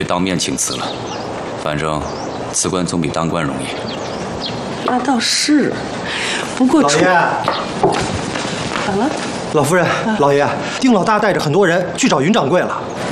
当面请辞了。反正辞官总比当官容易。 那倒是，不过老爷， 怎么了？ 老夫人，老爷，丁老大带着很多人去找云掌柜了。